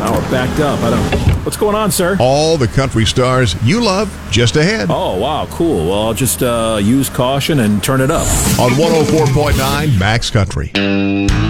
Now we're backed up. What's going on, sir? All the country stars you love just ahead. Oh, wow, cool. Well, I'll just use caution and turn it up. On 104.9 Max Country.